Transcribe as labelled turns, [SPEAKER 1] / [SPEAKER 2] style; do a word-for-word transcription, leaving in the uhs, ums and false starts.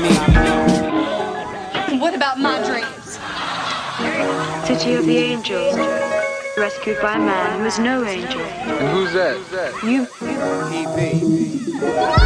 [SPEAKER 1] me.
[SPEAKER 2] What about my dreams?
[SPEAKER 3] City of the Angels, rescued by a man who is no angel.
[SPEAKER 4] And who's that?
[SPEAKER 3] You.
[SPEAKER 1] P V.